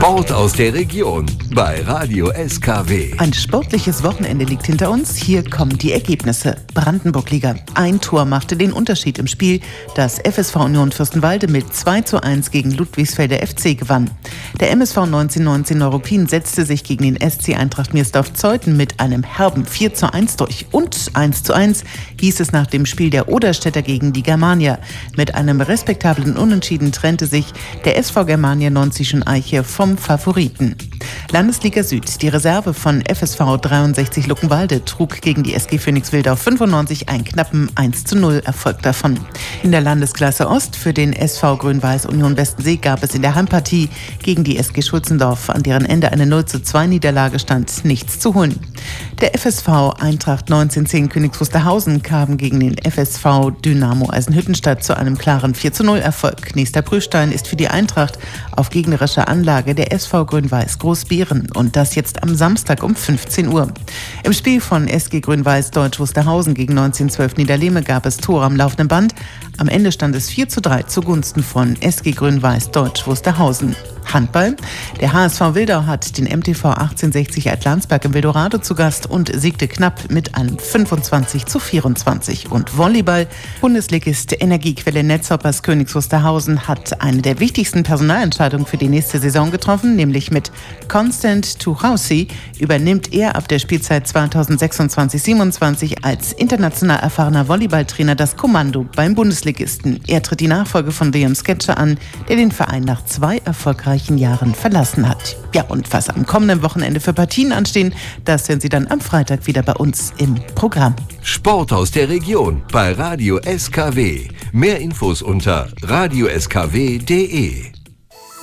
Sport aus der Region bei Radio SKW. Ein sportliches Wochenende liegt hinter uns. Hier kommen die Ergebnisse. Brandenburg-Liga. Ein Tor machte den Unterschied im Spiel, das FSV Union Fürstenwalde mit 2:1 gegen Ludwigsfelder FC gewann. Der MSV 1919 Neuruppin setzte sich gegen den SC Eintracht Miersdorf-Zeuthen mit einem herben 4:1 durch. Und 1:1 hieß es nach dem Spiel der Oderstädter gegen die Germania. Mit einem respektablen Unentschieden trennte sich der SV Germania Nonzischen-Eiche vom Favoriten. Landesliga Süd. Die Reserve von FSV 63 Luckenwalde trug gegen die SG Phoenix Wildau 95 einen knappen 1:0 Erfolg davon. In der Landesklasse Ost für den SV Grün-Weiß Union Westensee gab es in der Heimpartie gegen die SG Schulzendorf, an deren Ende eine 0:2 Niederlage stand, nichts zu holen. Der FSV Eintracht 1910 Königs Wusterhausen kam gegen den FSV Dynamo Eisenhüttenstadt zu einem klaren 4:0 Erfolg. Nächster Prüfstein ist für die Eintracht auf gegnerischer Anlage der SV Grün-Weiß Großbeeren und das jetzt am Samstag um 15 Uhr. Im Spiel von SG Grün-Weiß Deutsch Wusterhausen gegen 1912 Niederlehme gab es Tore am laufenden Band. Am Ende stand es 4:3 zugunsten von SG Grün-Weiß Deutsch Wusterhausen. Handball. Der HSV Wildau hat den MTV 1860 Altlandsberg im Wildorado zu Gast und siegte knapp mit einem 25:24. Und Volleyball. Bundesligist Energiequelle Netzhoppers Königs Wusterhausen hat eine der wichtigsten Personalentscheidungen für die nächste Saison getroffen, nämlich mit Constant Tuchausi übernimmt er ab der Spielzeit 2026/27 als international erfahrener Volleyballtrainer das Kommando beim Bundesligisten. Er tritt die Nachfolge von William Sketscher an, der den Verein nach 2 erfolgreichen Jahren verlassen hat. Ja, und was am kommenden Wochenende für Partien anstehen, das hören Sie dann am Freitag wieder bei uns im Programm. Sport aus der Region bei Radio SKW. Mehr Infos unter radioskw.de.